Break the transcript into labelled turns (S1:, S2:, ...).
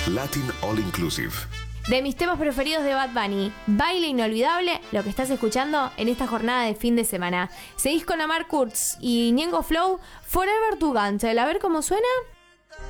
S1: Latin All Inclusive.
S2: De mis temas preferidos de Bad Bunny, Baile Inolvidable, lo que estás escuchando en esta jornada de fin de semana. Seguís con Omar Kurz y Ñengo Flow, Forever Together. A ver cómo suena.